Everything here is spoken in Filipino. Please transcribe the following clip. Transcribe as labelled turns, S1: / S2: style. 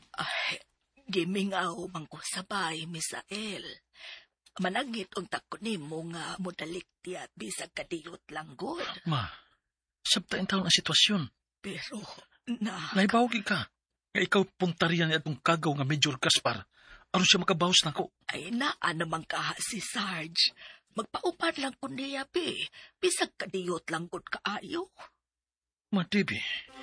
S1: Ay, gimingaw man ko sabay, Misael. Manangit unta ko nimo nga modalikti at bisag kadiyot lang god.
S2: Ma, sabtain taon ang sitwasyon.
S1: Pero,
S2: Naibawag ka. Nga ikaw puntarian ni atong kagaw nga Major Gaspar. Aron siya makabawas na ko.
S1: Ay, naa naman ka si Sarge. Magpaupad lang ko niya, be. Bisag kadiyot lang god kaayo.
S2: Ma, Debbie,